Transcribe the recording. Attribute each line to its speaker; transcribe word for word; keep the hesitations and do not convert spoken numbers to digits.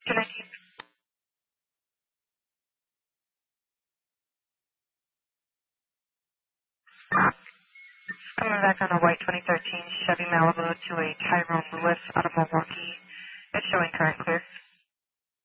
Speaker 1: Can I keep coming back on a white twenty thirteen Chevy Malibu to a Tyrone Lewis out of Milwaukee? It's showing current clear.